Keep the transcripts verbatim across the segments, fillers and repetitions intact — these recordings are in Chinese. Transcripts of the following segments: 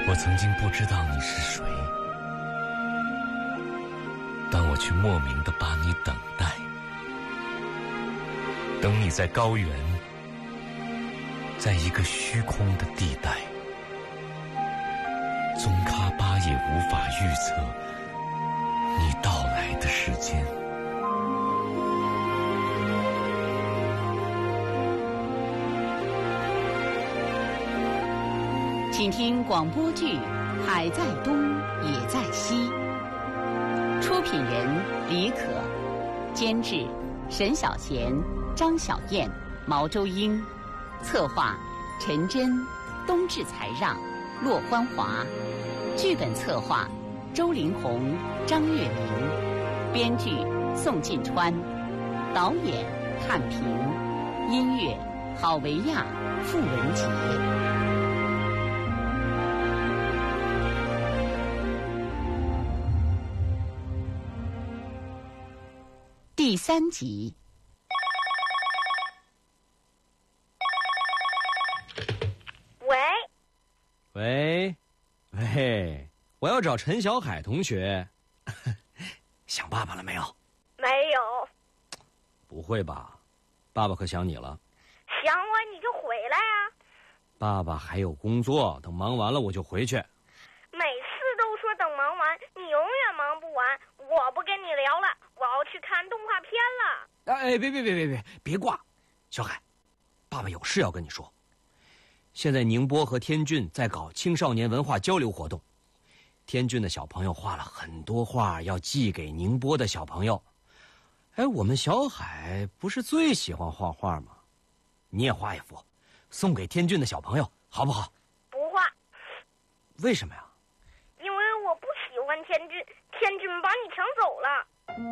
我曾经不知道你是谁，但我却莫名地把你等待，等你在高原，在一个虚空的地带，宗喀巴也无法预测你到来的时间。 请听广播剧《海在东也在西》，出品人李可，监制沈小贤、张小燕、毛周英，策划陈真、冬至才让、骆欢华，剧本策划周林红、张月明，编剧宋晋川，导演看平，音乐郝维亚、傅文杰。第三集。 喂喂喂，我要找陈小海同学。想爸爸了没有？ 没有。 不会吧？爸爸可想你了。 想我你就回来啊。 爸爸还有工作，等忙完了我就回去。 每次都说等忙完，你永远忙不完。我不跟你聊了，我要去看动画片了。 哎，别别别别别别挂，小海，爸爸有事要跟你说。现在宁波和天津在搞青少年文化交流活动，天津的小朋友画了很多画要寄给宁波的小朋友。哎，我们小海不是最喜欢画画吗？你也画一幅，送给天津的小朋友，好不好？ 不画。 为什么呀？ 因为我不喜欢天津，天津把你抢走了。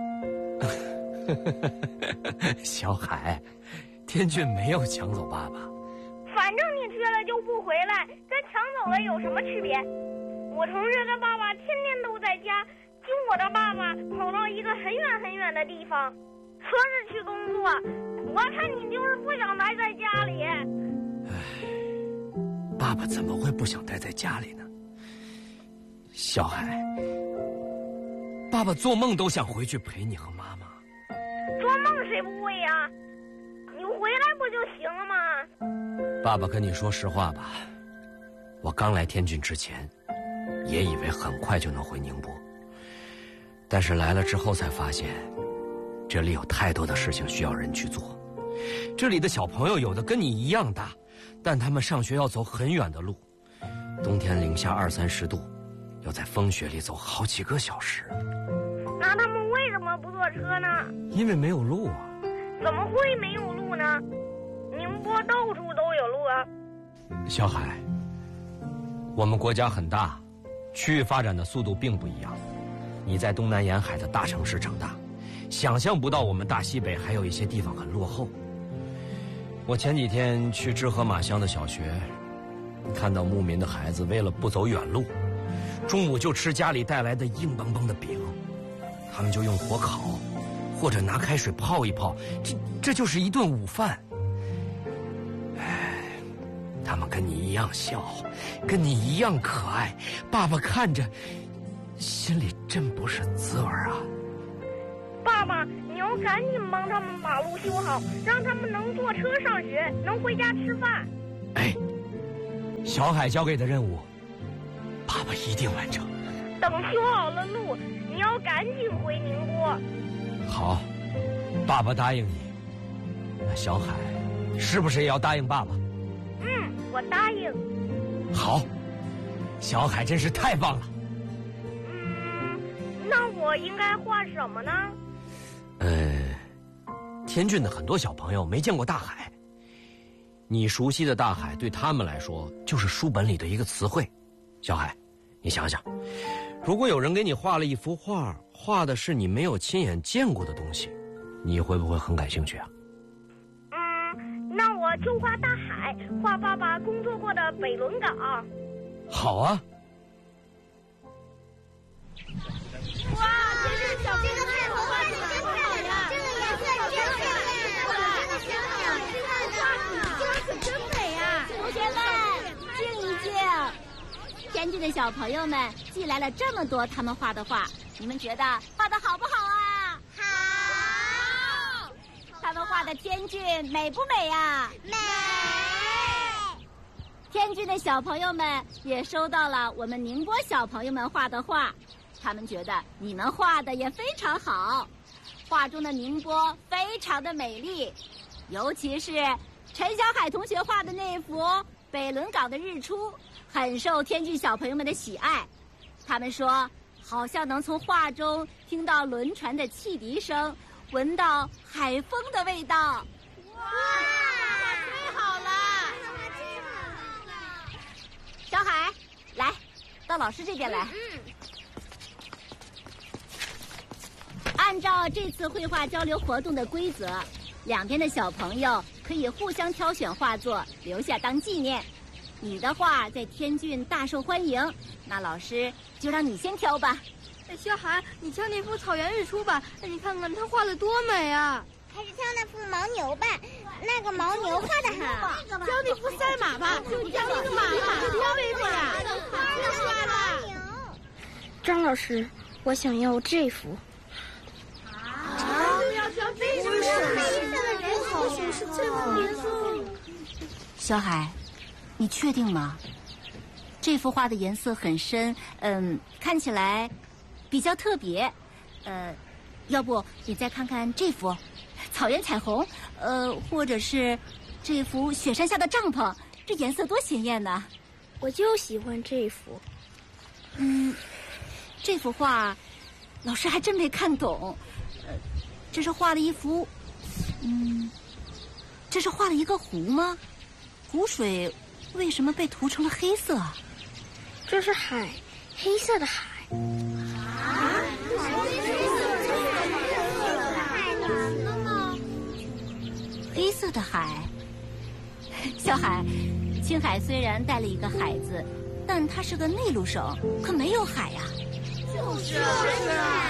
小海，天津没有抢走爸爸。 反正你去了就不回来，跟抢走了有什么区别？我同学的爸爸天天都在家，就我的爸爸跑到一个很远很远的地方，说是去工作。我看你就是不想待在家里。 唉，爸爸怎么会不想待在家里呢？小海，爸爸做梦都想回去陪你和妈妈。 做梦谁不会呀？你回来不就行了吗？ 爸爸跟你说实话吧，我刚来天津之前，也以为很快就能回宁波，但是来了之后才发现，这里有太多的事情需要人去做。这里的小朋友有的跟你一样大，但他们上学要走很远的路，冬天零下二三十度，要在风雪里走好几个小时。 那他们为什么不坐车呢？ 因为没有路啊。 怎么会没有路呢？宁波到处都有路啊。 小海，我们国家很大，区域发展的速度并不一样。你在东南沿海的大城市长大，想象不到我们大西北还有一些地方很落后。我前几天去支河马乡的小学，看到牧民的孩子为了不走远路，中午就吃家里带来的硬邦邦的饼，他们就用火烤，或者拿开水泡一泡，这这就是一顿午饭。唉，他们跟你一样笑，跟你一样可爱，爸爸看着心里真不是滋味啊。 爸爸，你要赶紧帮他们把路修好，让他们能坐车上学，能回家吃饭。 哎，小海交给的任务，爸爸一定完成。 等修好了路，你要赶紧回宁波。 好，爸爸答应你。那小海是不是也要答应爸爸？ 嗯，我答应。 好，小海真是太棒了。 嗯，那我应该画什么呢？ 呃，天津的很多小朋友没见过大海，你熟悉的大海对他们来说就是书本里的一个词汇。小海，你想想，如果有人给你画了一幅画，画的是你没有亲眼见过的东西，你会不会很感兴趣啊？ 嗯，那我就画大海，画爸爸工作过的北仑港。 好啊。 哇，这是小这个太好画的了，真好呀！这个颜色真美呀，真的真好呀！这个画，这个可真美呀！同学们，静一静。 天津的小朋友们寄来了这么多他们画的画，你们觉得画的好不好啊？ 好。 他们画的天津美不美啊？ 美。 天津的小朋友们也收到了我们宁波小朋友们画的画，他们觉得你们画的也非常好，画中的宁波非常的美丽，尤其是陈小海同学画的那幅北仑港的日出，很受天津小朋友们的喜爱。他们说，好像能从画中听到轮船的汽笛声，闻到海风的味道。 哇，太好了！ 小海，来，到老师这边来。 嗯。 按照这次绘画交流活动的规则，两边的小朋友可以互相挑选画作，留下当纪念。你的画在天津大受欢迎，那老师就让你先挑吧。 小海，你挑那幅草原日出吧，你看看他画的多美啊！ 还是挑那幅牦牛吧，那个牦牛画的好。 挑那幅赛马吧，就挑那个马马，多美美啊！ 画牦牛。 张老师，我想要这幅。 啊！要挑这种颜色。 小海，你确定吗？这幅画的颜色很深，嗯，看起来比较特别。呃，要不你再看看这幅草原彩虹，呃，或者是这幅雪山下的帐篷，这颜色多鲜艳呢！ 我就喜欢这幅。 嗯，这幅画老师还真没看懂。呃，这是画了一幅，嗯，这是画了一个湖吗？湖水为什么被涂成了黑色？ 这是海，黑色的海。 啊？ 黑色的海。小海，青海虽然带了一个海字，但它是个内陆省，可没有海呀。 就是啊，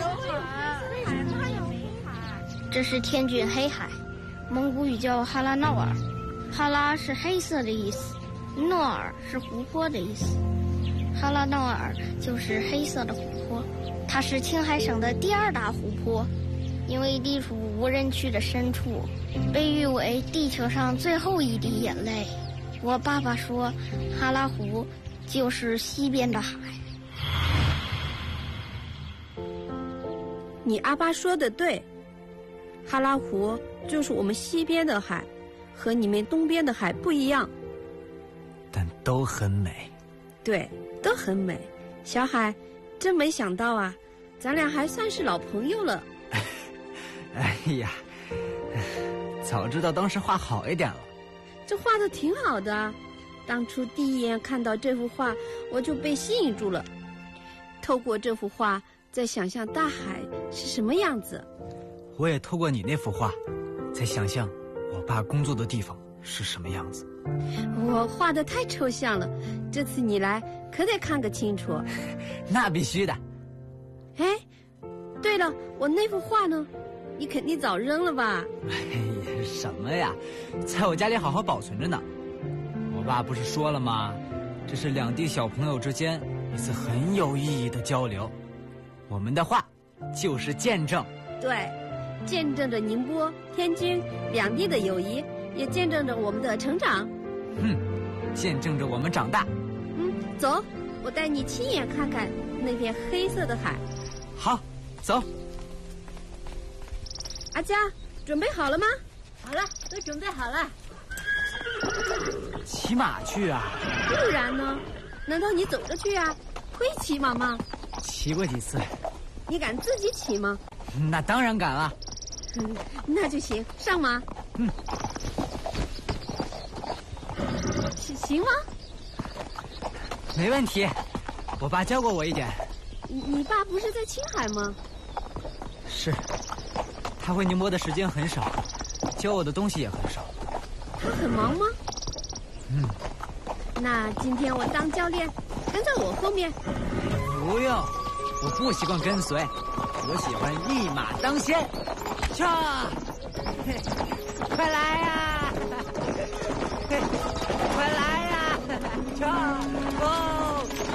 这是天津黑海，蒙古语叫哈拉闹尔，哈拉是黑色的意思，诺尔是湖泊的意思。哈拉闹尔就是黑色的湖泊，它是青海省的第二大湖泊，因为地处无人区的深处，被誉为地球上最后一滴眼泪。我爸爸说，哈拉湖就是西边的海。 你阿爸说的对，哈拉湖就是我们西边的海，和你们东边的海不一样， 但都很美。 对，都很美。小海，真没想到啊，咱俩还算是老朋友了。 哎呀，早知道当时画好一点了。 这画的挺好的，当初第一眼看到这幅画，我就被吸引住了。透过这幅画，在想象大海是什么样子。 我也透过你那幅画，在想象我爸工作的地方是什么样子。 我画的太抽象了，这次你来可得看个清楚。 那必须的。 哎，对了，我那幅画呢？你肯定早扔了吧？ 哎呀，什么呀，在我家里好好保存着呢。我爸不是说了吗？这是两地小朋友之间一次很有意义的交流。我们的画就是见证。 对，见证着宁波、天津两地的友谊，也见证着我们的成长。 嗯，见证着我们长大。 嗯，走，我带你亲眼看看那片黑色的海。 好，走。 阿佳，准备好了吗？ 好了，都准备好了。 骑马去啊？ 不然呢？难道你走着去啊？会骑马吗？ 骑过几次。 你敢自己骑吗？ 那当然敢了。 嗯，那就行，上马。 嗯。 行行吗？ 没问题，我爸教过我一点。 你你爸不是在青海吗？ 是，他回宁波的时间很少，教我的东西也很少。 他很忙吗？ 嗯。 那今天我当教练，跟在我后面。 不用，我不习惯跟随，我喜欢一马当先。去，快来呀！快来呀！去，哦。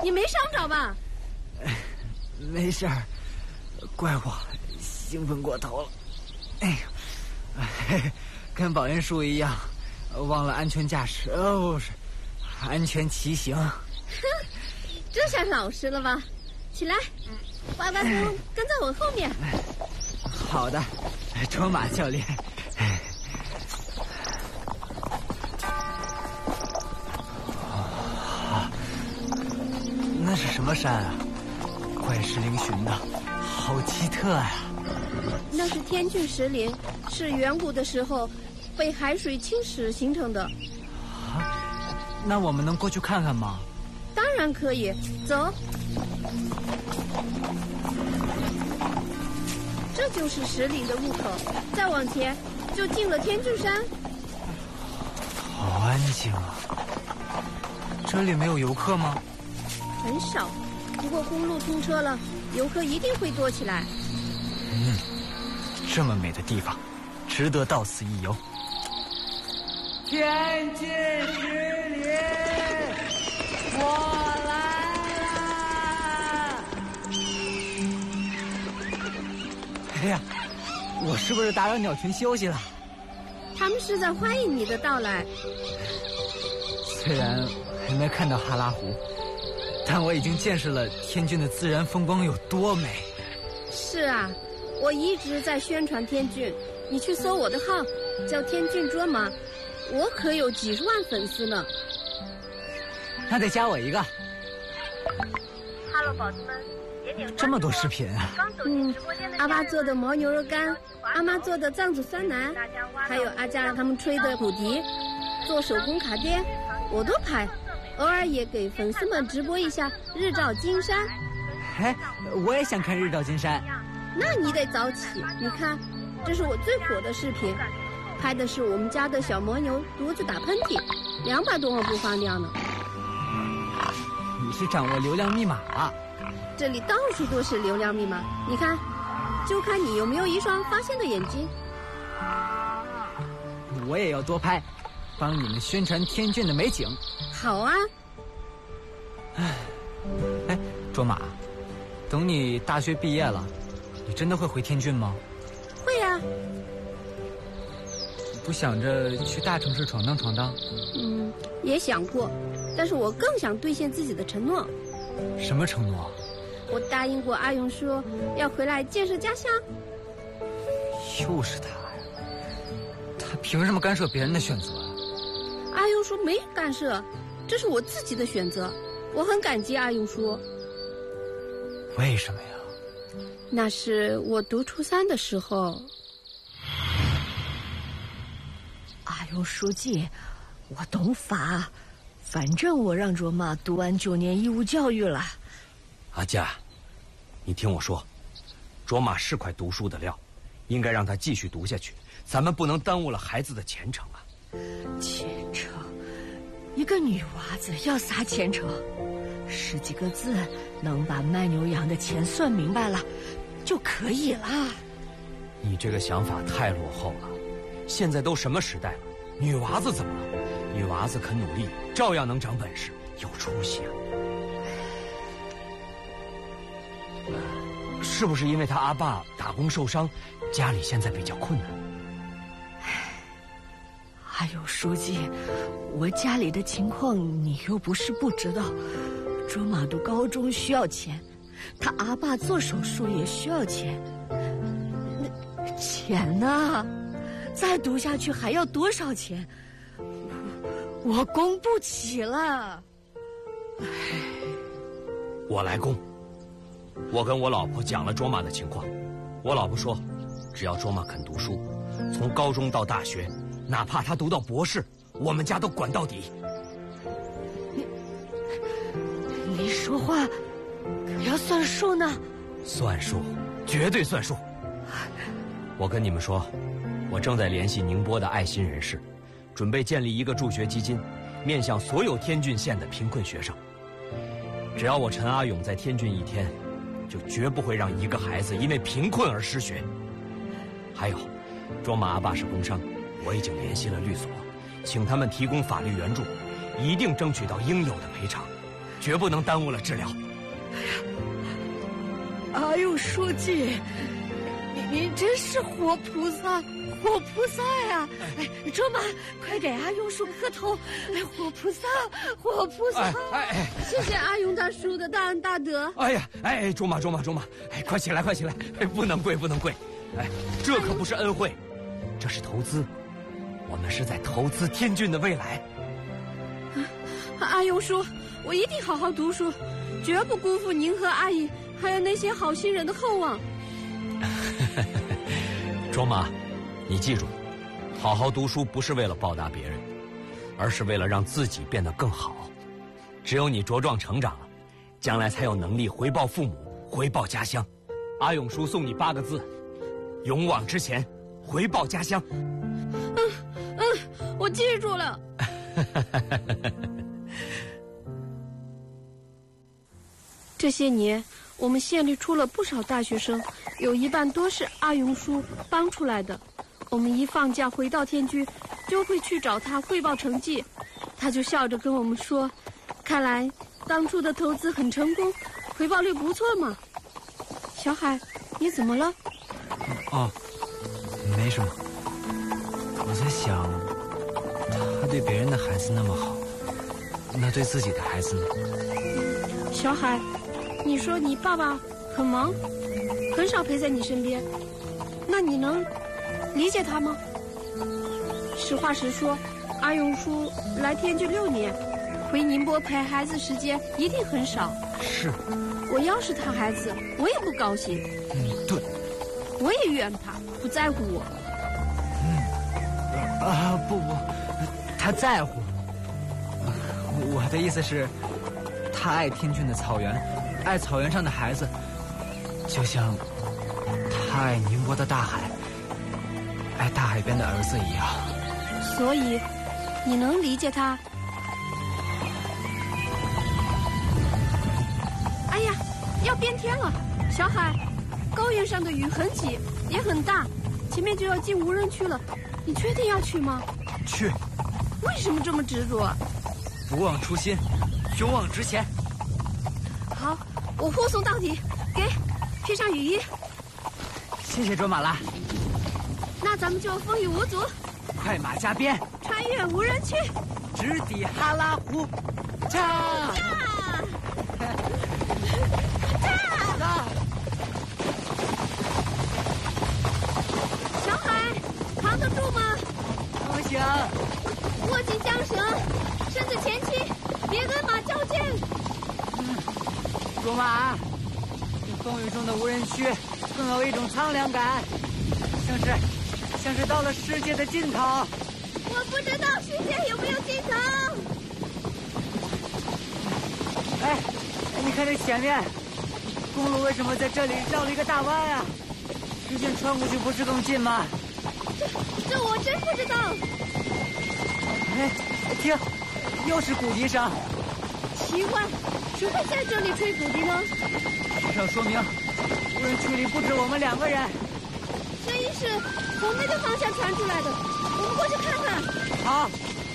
你没伤着吧？ 没事儿，怪我兴奋过头了。哎呀，哎，跟保恩叔一样，忘了安全驾驶哦，是安全骑行。 这下老实了吧？起来，呱呱猪跟在我后面。 好的，卓玛教练。那是什么山啊？怪石嶙峋的，好奇特呀！ 那是天峻石林，是远古的时候被海水侵蚀形成的。 啊，那我们能过去看看吗？ 当然可以，走。这就是石林的入口，再往前就进了天峻山。 好安静啊！这里没有游客吗？ 很少，不过公路通车了，游客一定会多起来。 嗯，这么美的地方，值得到此一游。 天峻石林，我来了！ 哎呀，我是不是打扰鸟群休息了？ 他们是在欢迎你的到来。 虽然还没看到哈拉湖，但我已经见识了天峻的自然风光有多美。 是啊，我一直在宣传天峻，你去搜我的号，叫天峻卓玛，我可有几十万粉丝呢。 那得加我一个。 哈喽，宝子们， 这么多视频啊！ 嗯，阿爸做的牦牛肉干，阿妈做的藏子酸奶，还有阿佳他们吹的骨笛，做手工卡爹，我都拍。偶尔也给粉丝们直播一下日照金山。 哎，我也想看日照金山。 那你得早起。你看，这是我最火的视频，拍的是我们家的小牦牛独自打喷嚏，两百多万播放量呢。 你是掌握流量密码了。 这里到处都是流量密码，你看，就看你有没有一双发现的眼睛。 我也要多拍，帮你们宣传天峻的美景。 好啊。 哎，哎，卓玛，等你大学毕业了，你真的会回天峻吗？ 会啊。 你不想着去大城市闯荡闯荡？ 嗯，也想过，但是我更想兑现自己的承诺。 什么承诺？ 我答应过阿勇说要回来建设家乡。 又是他呀！他凭什么干涉别人的选择？ 阿勇说没干涉，这是我自己的选择，我很感激阿勇说。 为什么呀？ 那是我读初三的时候。 阿勇书记，我懂法，反正我让卓玛读完九年义务教育了。 阿佳，你听我说，卓玛是块读书的料，应该让她继续读下去，咱们不能耽误了孩子的前程啊。 前程？一个女娃子要啥前程？十几个字能把卖牛羊的钱算明白了就可以了。 你这个想法太落后了，现在都什么时代了，女娃子怎么了？女娃子肯努力，照样能长本事，有出息啊。是不是因为他阿爸打工受伤，家里现在比较困难？ 阿勇书记，我家里的情况你又不是不知道。卓玛读高中需要钱，他阿爸做手术也需要钱。那钱呢？再读下去还要多少钱？我, 我供不起了。 我来供。我跟我老婆讲了卓玛的情况，我老婆说，只要卓玛肯读书，从高中到大学，哪怕她读到博士，我们家都管到底。 你你说话可要算数呢？ 算数，绝对算数。我跟你们说，我正在联系宁波的爱心人士，准备建立一个助学基金，面向所有天峻县的贫困学生。只要我陈阿勇在天峻一天，就绝不会让一个孩子因为贫困而失学。还有，卓玛阿爸是工商，我已经联系了律所，请他们提供法律援助，一定争取到应有的赔偿。 绝不能耽误了治疗。 阿勇书记，你你真是活菩萨，活菩萨呀！哎，卓玛，快给阿勇叔磕头！哎，活菩萨，活菩萨！ 哎哎哎， 谢谢阿勇大叔的大恩大德。 哎呀，哎，卓玛，卓玛，卓玛，哎，快起来，快起来！哎，不能跪，不能跪！哎，这可不是恩惠，这是投资。我们是在投资天俊的未来。 啊，阿勇叔，我一定好好读书，绝不辜负您和阿姨还有那些好心人的厚望。 卓玛，你记住，好好读书不是为了报答别人，而是为了让自己变得更好。只有你茁壮成长了，将来才有能力回报父母，回报家乡。阿勇叔送你八个字：勇往直前，回报家乡。 嗯嗯，我记住了。这些年，我们县里出了不少大学生，有一半都是阿勇叔帮出来的。我们一放假回到天居，就会去找他汇报成绩，他就笑着跟我们说：“看来当初的投资很成功，回报率不错嘛。”小海，你怎么了？ 哦，没什么。我在想，他对别人的孩子那么好，那对自己的孩子呢？ 小海，你说你爸爸很忙，很少陪在你身边，那你能理解他吗？实话实说，阿勇叔来天居六年，回宁波陪孩子时间一定很少。 是， 我要是他孩子，我也不高兴。 嗯，对， 我也怨他不在乎我。 嗯，啊不不，他在乎。我的意思是，他爱天峻的草原，爱草原上的孩子，就像他爱宁波的大海，爱大海边的儿子一样。 所以，你能理解他？哎呀，要变天了，小海，高原上的雨很急，也很大，前面就要进无人区了，你确定要去吗？ 去。 为什么这么执着？ 不忘初心，勇往直前。 好，我护送到底，给，披上雨衣。 谢谢卓玛拉。 那咱们就风雨无阻， 快马加鞭， 穿越无人区， 直抵哈拉湖。驾！ 驾！小海，扛得住吗？ 不行。 握紧缰绳，身子前倾，别跟马较劲。 嗯，卓玛，这风雨中的无人区更有一种苍凉感，像是像是到了世界的尽头。 我不知道世界有没有尽头。 哎，你看这前面，公路为什么在这里绕了一个大弯啊？直线穿过去不是更近吗？ 这这我真不知道。 哎，听，又是鼓笛声。 奇怪，谁会在这里吹鼓笛呢？ 这说明无人区里不止我们两个人。 声音是从那个方向传出来的，我们过去看看。 好。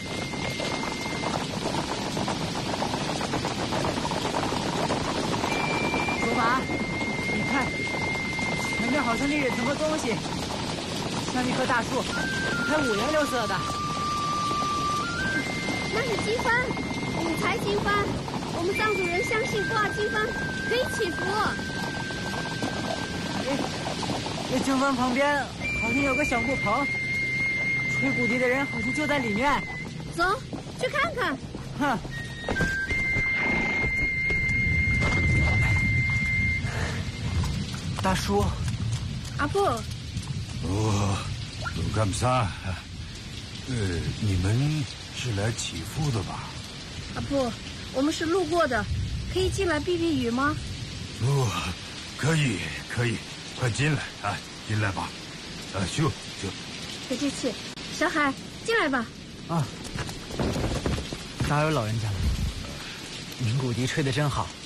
卓玛，你看，前面好像立着什么东西，像一棵大树，还五颜六色的。 那是经幡，五财经幡。我们藏族人相信挂经幡可以祈福。 哎，这经幡旁边好像有个小木棚，吹鼓笛的人好像就在里面。 走，去看看。 哼。大叔， 阿婆。 哦，干啥？呃，你们是来祈福的吧？ 阿婆，我们是路过的，可以进来避避雨吗？ 哦，可以，可以，快进来啊，进来吧。啊，咻咻。 别客气，小海，进来吧。 啊，打扰老人家了。您鼓笛吹得真好。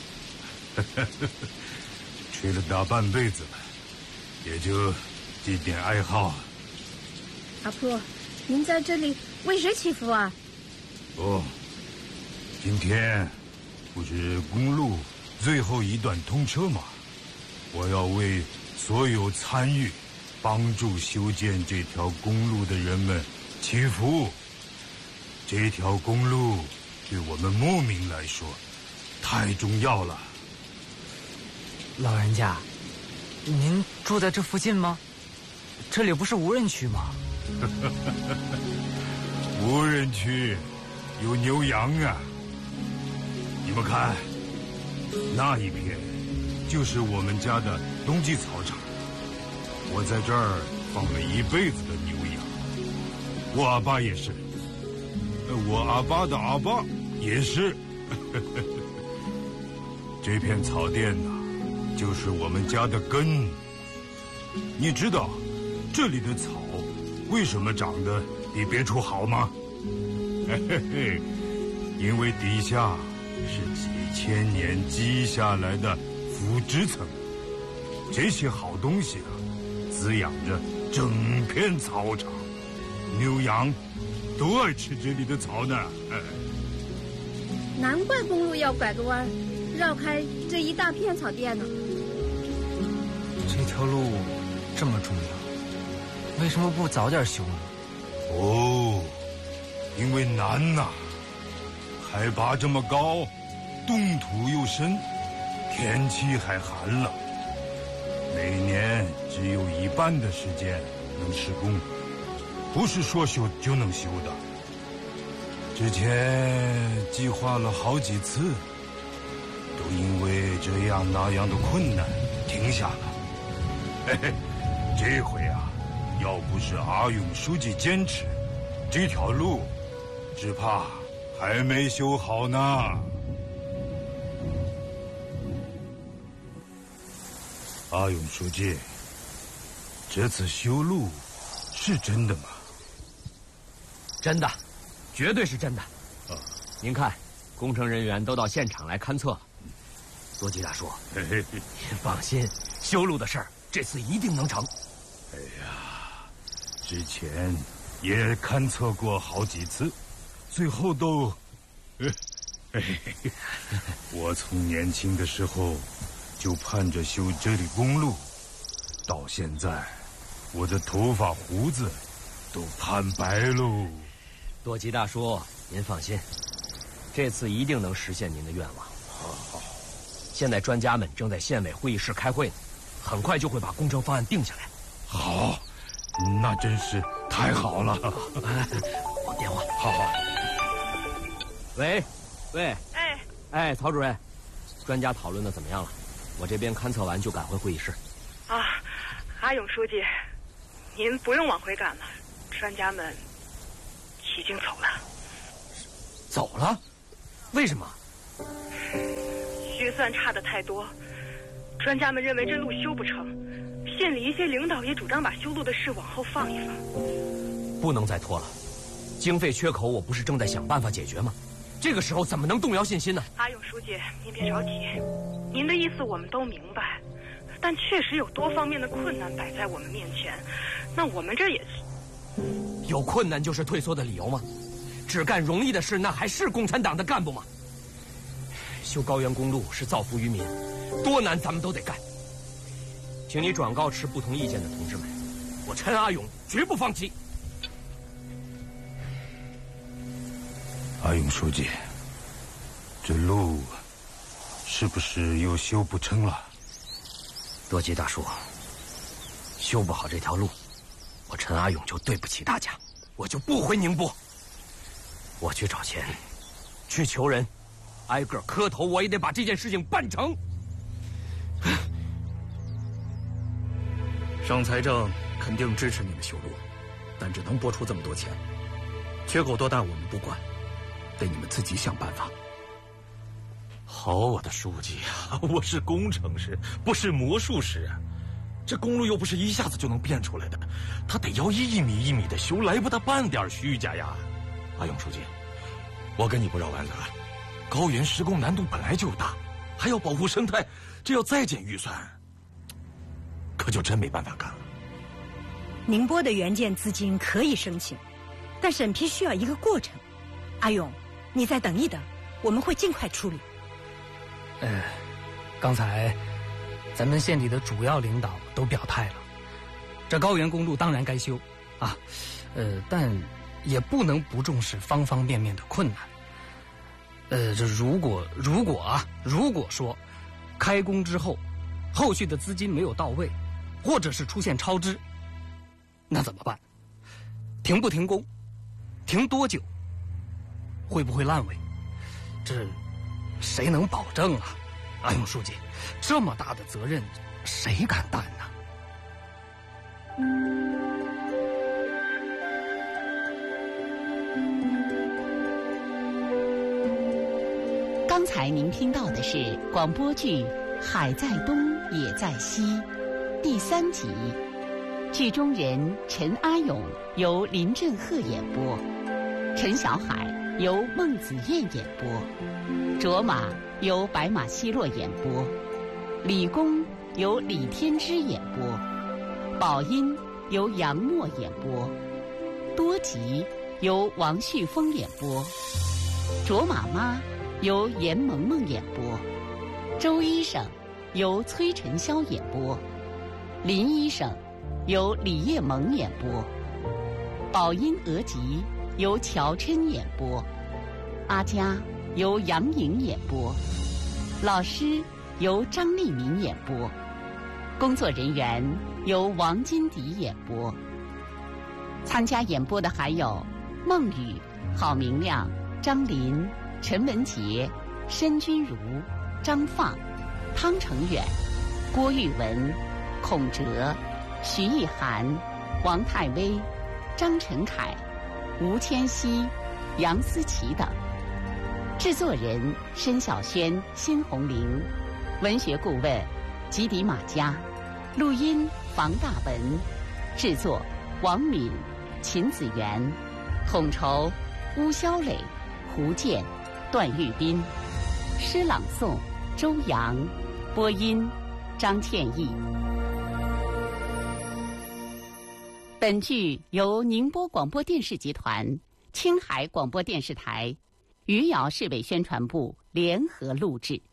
吹了大半辈子了，也就这点爱好。 阿婆，您在这里为谁祈福啊？ 哦，今天不是公路最后一段通车吗？我要为所有参与、帮助修建这条公路的人们祈福。这条公路对我们牧民来说太重要了。 老人家，您住在这附近吗？这里不是无人区吗？ 无人区有牛羊啊！你们看，那一片就是我们家的冬季草场。我在这儿放了一辈子的牛羊，我阿爸也是，我阿爸的阿爸也是。这片草甸呐、啊，就是我们家的根。你知道这里的草为什么长得比别处好吗？嘿嘿嘿，因为底下是几千年积下来的腐殖层，这些好东西啊，滋养着整片草场，牛羊都爱吃这里的草呢。 难怪公路要拐个弯，绕开这一大片草甸呢。 这条路这么重要，为什么不早点修呢？ 哦，因为难呐、啊，海拔这么高，冻土又深，天气还寒冷，每年只有一半的时间能施工，不是说修就能修的。之前计划了好几次，都因为这样那样的困难停下了。嘿嘿，这回啊，要不是阿勇书记坚持，这条路只怕还没修好呢。阿勇书记，这次修路是真的吗？ 真的，绝对是真的。 啊， 您看，工程人员都到现场来勘测了。多吉大叔， 嘿嘿， 您放心，修路的事儿这次一定能成。 哎呀，之前也勘测过好几次，最后都……呃，嘿嘿，我从年轻的时候就盼着修这里公路，到现在，我的头发胡子都盼白喽。 多吉大叔，您放心，这次一定能实现您的愿望。 好好， 现在专家们正在县委会议室开会呢，很快就会把工程方案定下来。 好，那真是太好了。 我电话。 好好。 喂，喂， 哎， 哎，曹主任，专家讨论的怎么样了？我这边勘测完就赶回会议室。 啊，阿勇书记，您不用往回赶了，专家们已经走了。 走了？为什么？ 预算差的太多，专家们认为这路修不成，县里一些领导也主张把修路的事往后放一放。 不能再拖了，经费缺口我不是正在想办法解决吗？这个时候怎么能动摇信心呢？ 阿勇书记，您别着急，您的意思我们都明白，但确实有多方面的困难摆在我们面前，那我们这也是…… 有困难就是退缩的理由吗？只干容易的事，那还是共产党的干部吗？修高原公路是造福于民，多难咱们都得干。请你转告持不同意见的同志们，我陈阿勇绝不放弃。 阿勇书记，这路是不是又修不成了？ 多吉大叔，修不好这条路，我陈阿勇就对不起大家，我就不回宁波。我去找钱，去求人，挨个磕头，我也得把这件事情办成。 省财政肯定支持你们修路，但只能拨出这么多钱，缺口多大我们不管，得你们自己想办法。 好，我的书记啊，我是工程师，不是魔术师啊。这公路又不是一下子就能变出来的，他得要一米一米的修，来不得半点虚假呀。阿勇书记，我跟你不绕弯子了，高原施工难度本来就大，还要保护生态，这要再减预算，可就真没办法干了。 宁波的援建资金可以申请，但审批需要一个过程。阿勇，你再等一等，我们会尽快处理。 呃，刚才咱们县里的主要领导都表态了，这高原公路当然该修啊，呃，但也不能不重视方方面面的困难。呃，这如果如果啊，如果说开工之后，后续的资金没有到位，或者是出现超支，那怎么办？停不停工？停多久？会不会烂尾？这谁能保证啊？阿勇书记，这么大的责任，谁敢担呢？ 刚才您听到的是广播剧《海在东也在西》第三集，剧中人陈阿勇由林振赫演播，陈小海由孟子燕演播，卓玛由白马奚落演播，李公由李天之演播，宝音由杨默演播，多吉由王旭峰演播，卓玛妈由严萌萌演播，周医生由崔晨霄演播，林医生由李叶萌演播，宝音额吉由乔琛演播，阿佳由杨颖演播，老师由张立民演播，工作人员由王金迪演播。参加演播的还有孟雨、郝明亮、张林、陈文杰、申君如、张放、汤成远、郭玉文、孔哲、徐艺涵、王泰威、张晨凯、吴千熙、杨思琪等。制作人申小轩、辛红玲，文学顾问吉迪马佳，录音房大文，制作王敏、秦子元，统筹巫肖磊、胡健、段玉斌，诗朗诵周阳，播音张倩艺。本剧由宁波广播电视集团、青海广播电视台、余姚市委宣传部联合录制。